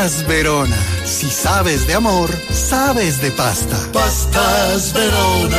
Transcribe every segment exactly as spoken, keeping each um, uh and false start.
Verona, si sabes de amor, sabes de pasta. Pastas Verona.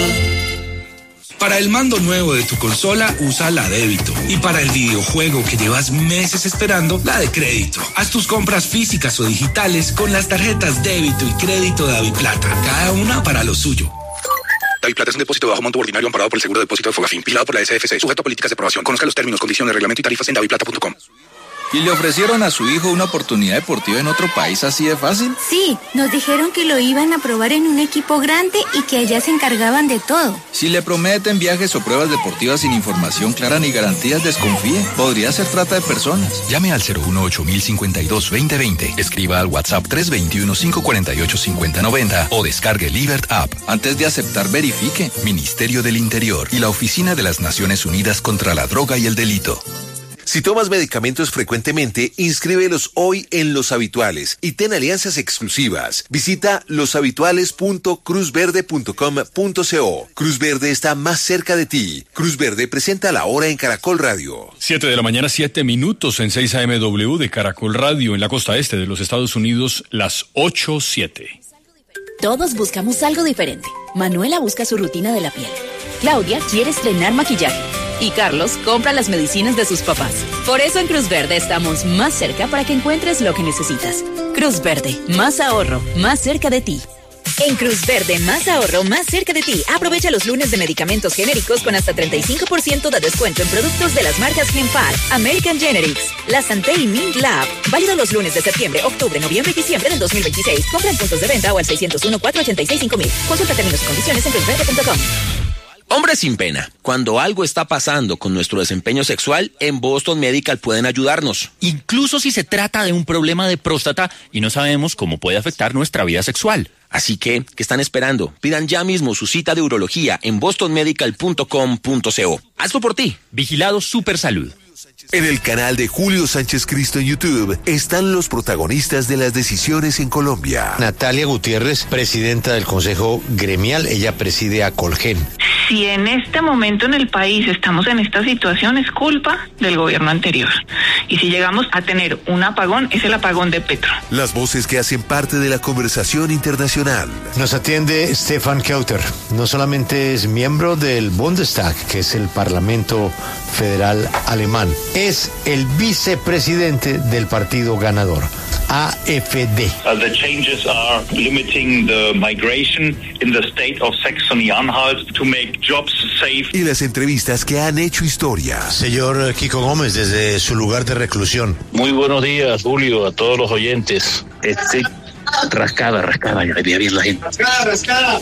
Para el mando nuevo de tu consola, usa la débito. Y para el videojuego que llevas meses esperando, la de crédito. Haz tus compras físicas o digitales con las tarjetas débito y crédito de Daviplata. Cada una para lo suyo. Daviplata es un depósito de bajo monto ordinario amparado por el Seguro de Depósito de Fogafín, vigilado por la S F C, sujeto a políticas de aprobación. Conozca los términos, condiciones, reglamento y tarifas en daviplata punto com. ¿Y le ofrecieron a su hijo una oportunidad deportiva en otro país así de fácil? Sí, nos dijeron que lo iban a probar en un equipo grande y que allá se encargaban de todo. Si le prometen viajes o pruebas deportivas sin información clara ni garantías, desconfíe. Podría ser trata de personas. Llame al cero uno ocho mil cincuenta y dos veinte veinte. Escriba al WhatsApp tres dos uno, cinco cuatro ocho, cinco cero nueve cero o descargue Libert App. Antes de aceptar, verifique. Ministerio del Interior y la Oficina de las Naciones Unidas contra la Droga y el Delito. Si tomas medicamentos frecuentemente, inscríbelos hoy en Los Habituales y ten alianzas exclusivas. Visita los habituales punto cruz verde punto com punto co. Cruz Verde está más cerca de ti. Cruz Verde presenta La Hora en Caracol Radio. Siete de la mañana, siete minutos en seis A M W de Caracol Radio en la costa este de los Estados Unidos, las ocho siete. Todos buscamos algo diferente. Manuela busca su rutina de la piel. Claudia quiere estrenar maquillaje. Y Carlos compra las medicinas de sus papás. Por eso en Cruz Verde estamos más cerca para que encuentres lo que necesitas. Cruz Verde, más ahorro, más cerca de ti. En Cruz Verde, más ahorro, más cerca de ti. Aprovecha los lunes de medicamentos genéricos con hasta treinta y cinco por ciento de descuento en productos de las marcas Genpar, American Generics, La Santé y Mint Lab. Válido los lunes de septiembre, octubre, noviembre y diciembre del dos mil veintiséis. Compra en puntos de venta o al seiscientos uno, cuatrocientos ochenta y seis, cinco mil. Consulta términos y condiciones en cruz verde punto com. Hombre sin pena, cuando algo está pasando con nuestro desempeño sexual, en Boston Medical pueden ayudarnos. Incluso si se trata de un problema de próstata y no sabemos cómo puede afectar nuestra vida sexual. Así que, ¿qué están esperando? Pidan ya mismo su cita de urología en boston medical punto com punto co. Hazlo por ti. Vigilado Supersalud. En el canal de Julio Sánchez Cristo en YouTube están los protagonistas de las decisiones en Colombia. Natalia Gutiérrez, presidenta del Consejo Gremial, ella preside a Colgen. Si en este momento en el país estamos en esta situación, es culpa del gobierno anterior. Y si llegamos a tener un apagón, es el apagón de Petro. Las voces que hacen parte de la conversación internacional. Nos atiende Stefan Kauter. No solamente es miembro del Bundestag, que es el Parlamento Federal Alemán, es el vicepresidente del partido ganador, A F D. Uh, the changes are limiting the migration in the state of Saxony-Anhalt to make jobs safe. Y las entrevistas que han hecho historia. Señor Kiko Gómez, desde su lugar de reclusión. Muy buenos días, Julio, a todos los oyentes. Este, rascada, rascada, ya veía bien la gente. Rascada, rascada.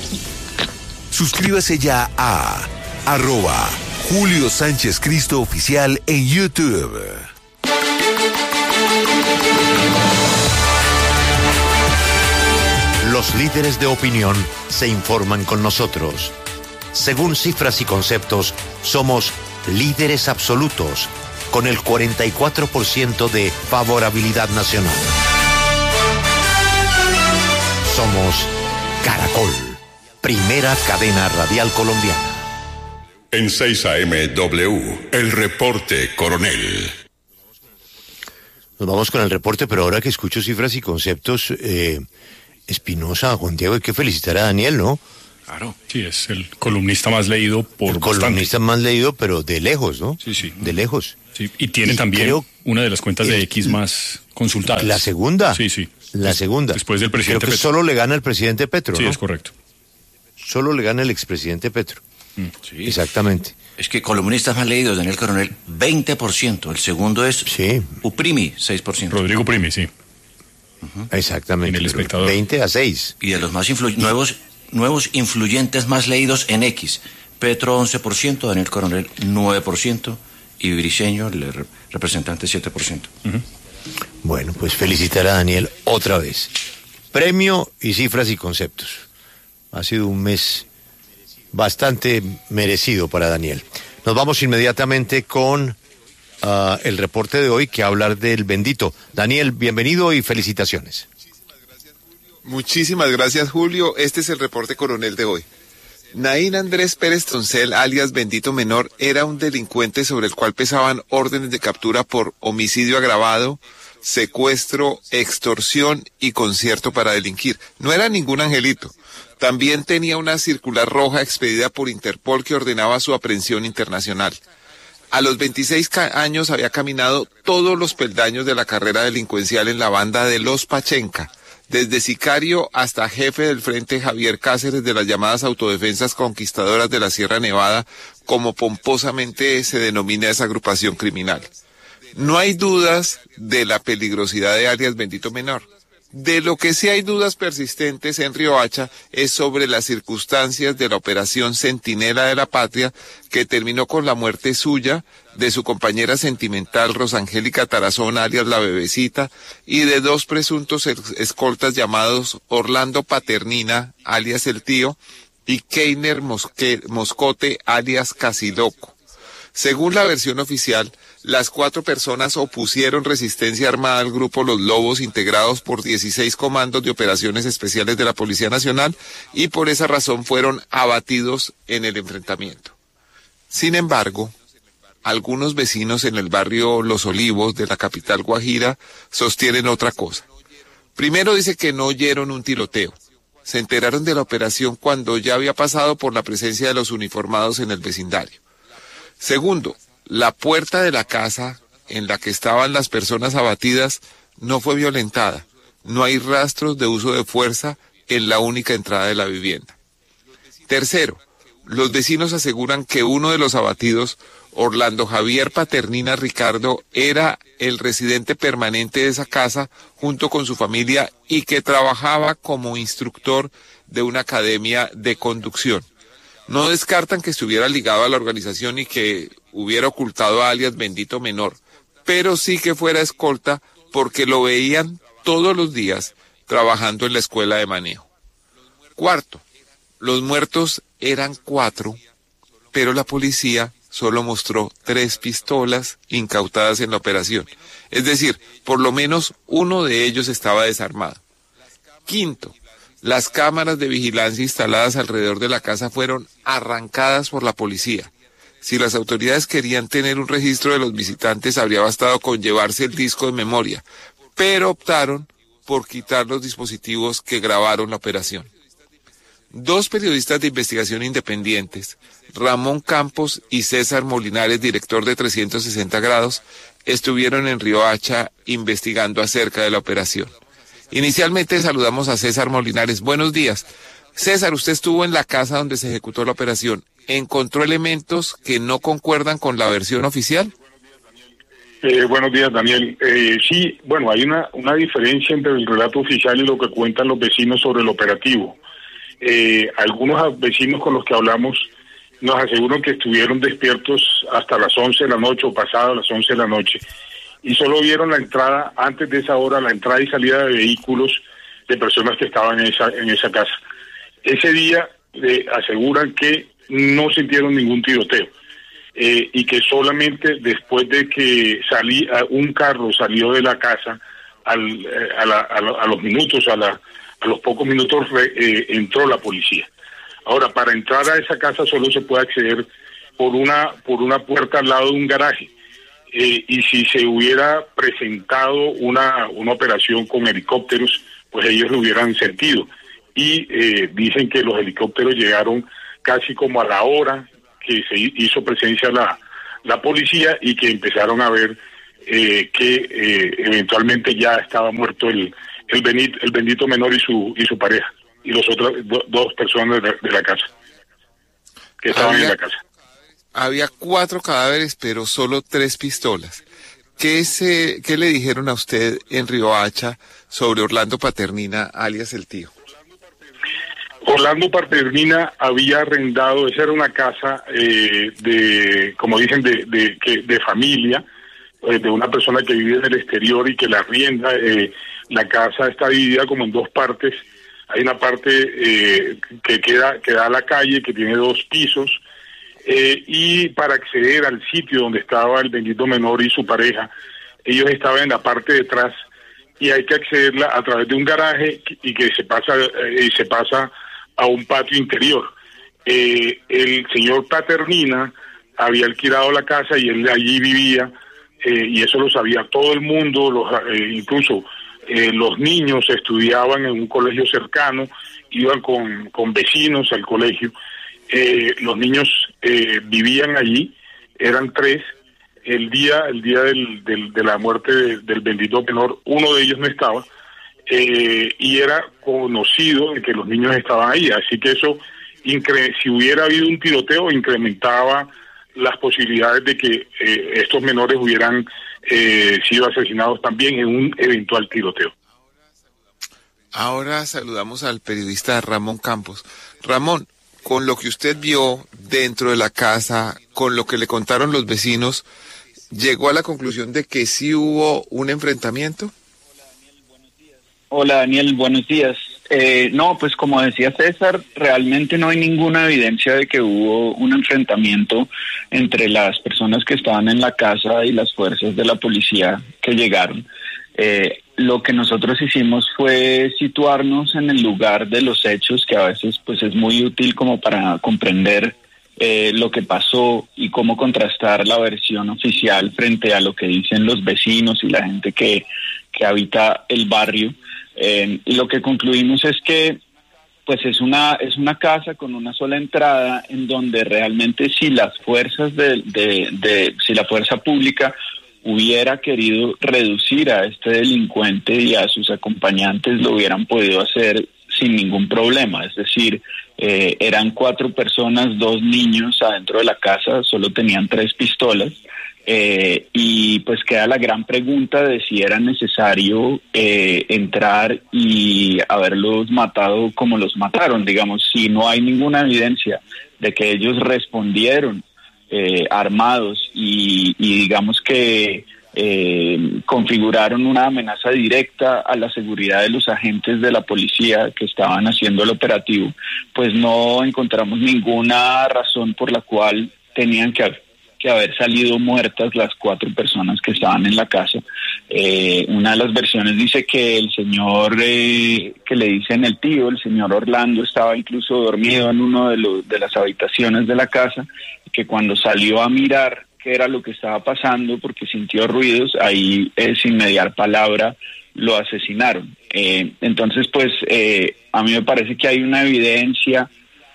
Suscríbase ya a arroba Julio Sánchez Cristo Oficial en YouTube. Los líderes de opinión se informan con nosotros. Según Cifras y Conceptos, somos líderes absolutos, con el cuarenta y cuatro por ciento de favorabilidad nacional. Somos Caracol, primera cadena radial colombiana. En seis A M W, el reporte coronel. Nos vamos con el reporte, pero ahora que escucho Cifras y Conceptos, eh, Espinosa, Juan Diego, hay que felicitar a Daniel, ¿no? Claro, sí, es el columnista más leído por El columnista bastante. más leído, pero de lejos, ¿no? Sí, sí. De lejos. Sí, y tiene y también creo, una de las cuentas de X más consultadas. ¿La segunda? Sí, sí. La segunda. Después del presidente Creo que Petro. solo le gana el presidente Petro, Sí, ¿no? es correcto. Solo le gana el expresidente Petro. Mm, sí. Exactamente. Es que columnistas más leídos, Daniel Coronel, veinte por ciento. El segundo es sí. Uprimi, seis por ciento. Rodrigo Uprimi, sí. Uh-huh. Exactamente. En el Espectador. veinte a seis. Y de los más influ- nuevos, nuevos influyentes más leídos en X. Petro, once por ciento, Daniel Coronel, nueve por ciento, y Briceño, el re- representante, siete por ciento. Uh-huh. Bueno, pues felicitar a Daniel otra vez. Premio y Cifras y Conceptos. Ha sido un mes bastante merecido para Daniel. Nos vamos inmediatamente con uh, el reporte de hoy, que va a hablar del bendito. Daniel, bienvenido y felicitaciones. Muchísimas gracias, Julio. Este es el reporte coronel de hoy. Naín Andrés Pérez Toncel, alias Bendito Menor, era un delincuente sobre el cual pesaban órdenes de captura por homicidio agravado, secuestro, extorsión y concierto para delinquir. No era ningún angelito. También tenía una circular roja expedida por Interpol que ordenaba su aprehensión internacional. A los veintiséis años había caminado todos los peldaños de la carrera delincuencial en la banda de Los Pachenca, desde sicario hasta jefe del Frente Javier Cáceres de las llamadas autodefensas conquistadoras de la Sierra Nevada, como pomposamente se denomina esa agrupación criminal. No hay dudas de la peligrosidad de alias Bendito Menor. De lo que sí hay dudas persistentes en Riohacha es sobre las circunstancias de la operación Centinela de la Patria, que terminó con la muerte suya, de su compañera sentimental Rosangélica Tarazona, alias La Bebecita, y de dos presuntos escoltas llamados Orlando Paternina, alias El Tío, y Keiner Mosque- Moscote, alias Casiloco. Según la versión oficial, las cuatro personas opusieron resistencia armada al grupo Los Lobos, integrados por dieciséis comandos de operaciones especiales de la Policía Nacional, y por esa razón fueron abatidos en el enfrentamiento. Sin embargo, algunos vecinos en el barrio Los Olivos de la capital Guajira sostienen otra cosa. Primero dice que no oyeron un tiroteo. Se enteraron de la operación cuando ya había pasado por la presencia de los uniformados en el vecindario. Segundo, la puerta de la casa en la que estaban las personas abatidas no fue violentada. No hay rastros de uso de fuerza en la única entrada de la vivienda. Tercero, los vecinos aseguran que uno de los abatidos, Orlando Javier Paternina Ricardo, era el residente permanente de esa casa junto con su familia y que trabajaba como instructor de una academia de conducción. No descartan que estuviera ligado a la organización y que hubiera ocultado a alias Bendito Menor, pero sí que fuera escolta porque lo veían todos los días trabajando en la escuela de manejo. Cuarto, los muertos eran cuatro, pero la policía solo mostró tres pistolas incautadas en la operación. Es decir, por lo menos uno de ellos estaba desarmado. Quinto, las cámaras de vigilancia instaladas alrededor de la casa fueron arrancadas por la policía. Si las autoridades querían tener un registro de los visitantes, habría bastado con llevarse el disco de memoria, pero optaron por quitar los dispositivos que grabaron la operación. Dos periodistas de investigación independientes, Ramón Campos y César Molinares, director de trescientos sesenta grados, estuvieron en Riohacha investigando acerca de la operación. Inicialmente saludamos a César Molinares. Buenos días. César, usted estuvo en la casa donde se ejecutó la operación. ¿Encontró elementos que no concuerdan con la versión oficial? Eh, buenos días, Daniel. Eh, sí, bueno, hay una, una diferencia entre el relato oficial y lo que cuentan los vecinos sobre el operativo. Eh, algunos vecinos con los que hablamos nos aseguran que estuvieron despiertos hasta las once de la noche o pasado las once de la noche y solo vieron la entrada, antes de esa hora, la entrada y salida de vehículos de personas que estaban en esa, en esa casa. Ese día eh, aseguran que no sintieron ningún tiroteo eh, y que solamente después de que salí, un carro salió de la casa al, eh, a, la, a, la, a los minutos, a, la, a los pocos minutos re, eh, entró la policía. Ahora, para entrar a esa casa solo se puede acceder por una, por una puerta al lado de un garaje. Eh, y si se hubiera presentado una, una operación con helicópteros, pues ellos lo hubieran sentido. Y eh, dicen que los helicópteros llegaron casi como a la hora que se hizo presencia la, la policía y que empezaron a ver eh, que eh, eventualmente ya estaba muerto el, el, Benito, el Bendito Menor y su, y su pareja, y los otros do, dos personas de la, de la casa, que estaban había, en la casa. Había cuatro cadáveres, pero solo tres pistolas. ¿Qué, se, ¿Qué le dijeron a usted en Riohacha sobre Orlando Paternina, alias El Tío? Orlando Paternina había arrendado, esa era una casa eh, de, como dicen, de, de, de, de familia, eh, de una persona que vive en el exterior y que la arrienda. Eh, la casa está dividida como en dos partes. Hay una parte eh, que queda que da a la calle, que tiene dos pisos, eh, y para acceder al sitio donde estaba el Bendito Menor y su pareja, ellos estaban en la parte de atrás y hay que accederla a través de un garaje y que se pasa eh, se pasa a un patio interior. Eh, el señor Paternina había alquilado la casa y él allí vivía eh, y eso lo sabía todo el mundo, los, eh, incluso eh, los niños estudiaban en un colegio cercano, iban con, con vecinos al colegio, eh, los niños eh, vivían allí, eran tres. El día el día del, del, de la muerte de, del bendito menor, uno de ellos no estaba, eh, y era conocido de que los niños estaban ahí, así que eso, incre- si hubiera habido un tiroteo, incrementaba las posibilidades de que eh, estos menores hubieran eh, sido asesinados también en un eventual tiroteo. Ahora saludamos al periodista Ramón Campos. Ramón, con lo que usted vio dentro de la casa, con lo que le contaron los vecinos, ¿llegó a la conclusión de que sí hubo un enfrentamiento? Hola Daniel, buenos días. Eh, no, pues como decía César, realmente no hay ninguna evidencia de que hubo un enfrentamiento entre las personas que estaban en la casa y las fuerzas de la policía que llegaron. Eh, lo que nosotros hicimos fue situarnos en el lugar de los hechos, que a veces pues es muy útil como para comprender eh, lo que pasó y cómo contrastar la versión oficial frente a lo que dicen los vecinos y la gente que, que habita el barrio. Eh, y lo que concluimos es que pues es una es una casa con una sola entrada, en donde realmente si las fuerzas de, de, de si la fuerza pública hubiera querido reducir a este delincuente y a sus acompañantes, lo hubieran podido hacer sin ningún problema. Es decir, eh, eran cuatro personas, dos niños adentro de la casa, solo tenían tres pistolas. Eh, y pues queda la gran pregunta de si era necesario eh, entrar y haberlos matado como los mataron. Digamos, si no hay ninguna evidencia de que ellos respondieron eh, armados y, y digamos que eh, configuraron una amenaza directa a la seguridad de los agentes de la policía que estaban haciendo el operativo, pues no encontramos ninguna razón por la cual tenían que haber que haber salido muertas las cuatro personas que estaban en la casa. Eh, una de las versiones dice que el señor, eh, que le dicen el tío, el señor Orlando, estaba incluso dormido en uno de, los, de las habitaciones de la casa, que cuando salió a mirar qué era lo que estaba pasando, porque sintió ruidos, ahí eh, sin mediar palabra lo asesinaron. Eh, entonces, pues, eh, a mí me parece que hay una evidencia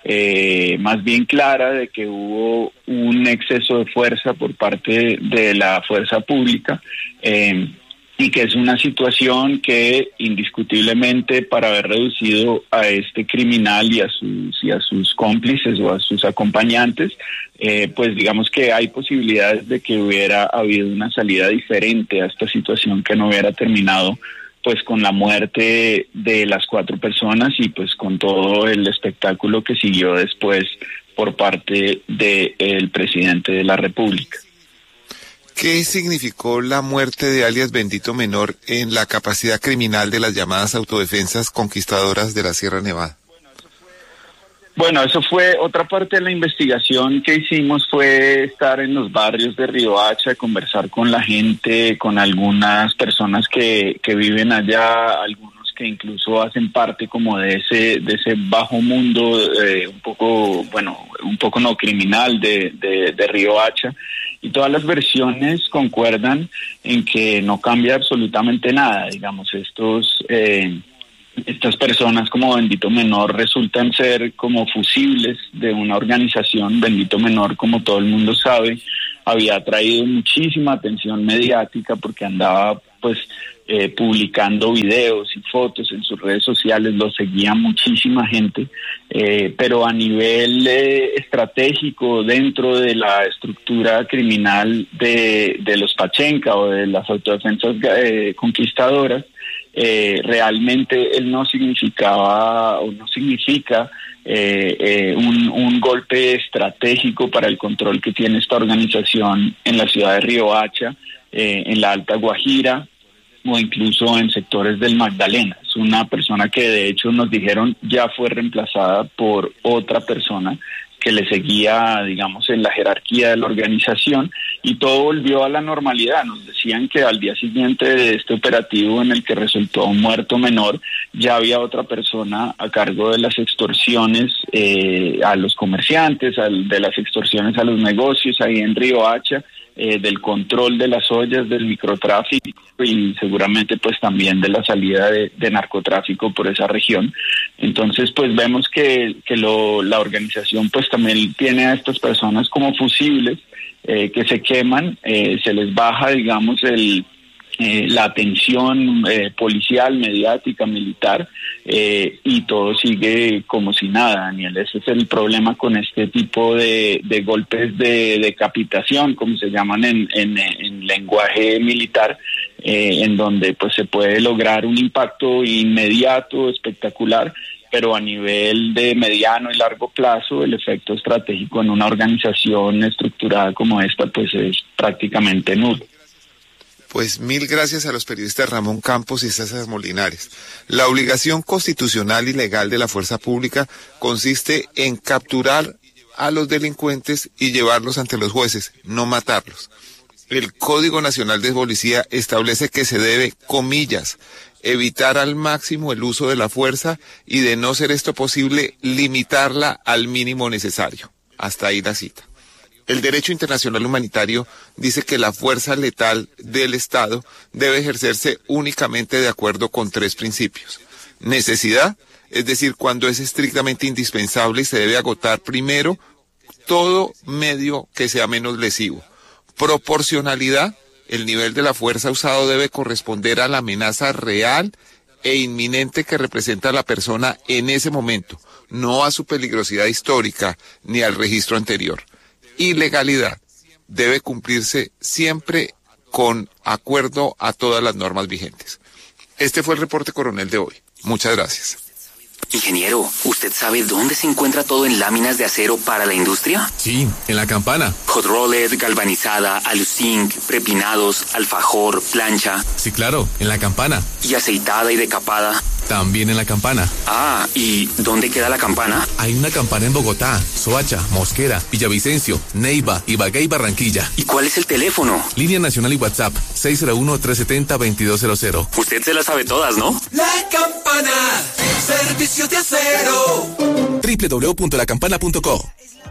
Eh, más bien clara de que hubo un exceso de fuerza por parte de la fuerza pública, eh, y que es una situación que indiscutiblemente, para haber reducido a este criminal y a sus, y a sus cómplices o a sus acompañantes, eh, pues digamos que hay posibilidades de que hubiera habido una salida diferente a esta situación, que no hubiera terminado pues con la muerte de las cuatro personas y pues con todo el espectáculo que siguió después por parte del presidente de la República. ¿Qué significó la muerte de alias Bendito Menor en la capacidad criminal de las llamadas autodefensas conquistadoras de la Sierra Nevada? Bueno, eso fue otra parte de la investigación que hicimos, fue estar en los barrios de Riohacha, conversar con la gente, con algunas personas que, que viven allá, algunos que incluso hacen parte como de ese de ese bajo mundo, eh, un poco, bueno, un poco no criminal de, de, de Riohacha, y todas las versiones concuerdan en que no cambia absolutamente nada. Digamos, estos... Eh, Estas personas como Bendito Menor resultan ser como fusibles de una organización. Bendito Menor, como todo el mundo sabe, había traído muchísima atención mediática porque andaba pues eh, publicando videos y fotos en sus redes sociales, lo seguía muchísima gente, eh, pero a nivel eh, estratégico dentro de la estructura criminal de, de los Pachenca o de las autodefensas eh, conquistadoras, Eh, realmente él no significaba o no significa eh, eh, un, un golpe estratégico para el control que tiene esta organización en la ciudad de Riohacha, eh, en la Alta Guajira o incluso en sectores del Magdalena. Es una persona que de hecho nos dijeron ya fue reemplazada por otra persona que le seguía, digamos, en la jerarquía de la organización, y todo volvió a la normalidad. Nos decían que al día siguiente de este operativo en el que resultó un muerto menor, ya había otra persona a cargo de las extorsiones eh, a los comerciantes, al, de las extorsiones a los negocios ahí en Riohacha, eh, del control de las ollas, del microtráfico y seguramente pues también de la salida de, de narcotráfico por esa región. Entonces pues vemos que, que lo, la organización pues también tiene a estas personas como fusibles eh, que se queman, eh, se les baja digamos el Eh, la atención eh, policial, mediática, militar, eh, y todo sigue como si nada, Daniel. Ese es el problema con este tipo de, de golpes de decapitación, como se llaman en, en, en lenguaje militar, eh, en donde pues se puede lograr un impacto inmediato, espectacular, pero a nivel de mediano y largo plazo, el efecto estratégico en una organización estructurada como esta pues es prácticamente nulo. Pues mil gracias a los periodistas Ramón Campos y César Molinares. La obligación constitucional y legal de la fuerza pública consiste en capturar a los delincuentes y llevarlos ante los jueces, no matarlos. El Código Nacional de Policía establece que se debe, comillas, evitar al máximo el uso de la fuerza y, de no ser esto posible, limitarla al mínimo necesario. Hasta ahí la cita. El derecho internacional humanitario dice que la fuerza letal del Estado debe ejercerse únicamente de acuerdo con tres principios. Necesidad, es decir, cuando es estrictamente indispensable y se debe agotar primero todo medio que sea menos lesivo. Proporcionalidad, el nivel de la fuerza usado debe corresponder a la amenaza real e inminente que representa la persona en ese momento, no a su peligrosidad histórica ni al registro anterior. Y legalidad, debe cumplirse siempre con acuerdo a todas las normas vigentes. Este fue el reporte coronel de hoy. Muchas gracias. Ingeniero, ¿usted sabe dónde se encuentra todo en láminas de acero para la industria? Sí, en La Campana. Hot rolled, galvanizada, aluzinc, prepinados, alfajor, plancha. Sí, claro, en La Campana. ¿Y aceitada y decapada? También en La Campana. Ah, ¿y dónde queda La Campana? Hay una Campana en Bogotá, Soacha, Mosquera, Villavicencio, Neiva, Ibagué y Barranquilla. ¿Y cuál es el teléfono? Línea nacional y WhatsApp, seis cero uno, tres siete cero, veintidós cero cero. Usted se las sabe todas, ¿no? La Campana, servicios de acero. doble u doble u doble u punto la campana punto co.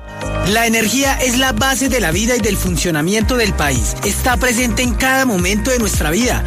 La energía es la base de la vida y del funcionamiento del país. Está presente en cada momento de nuestra vida.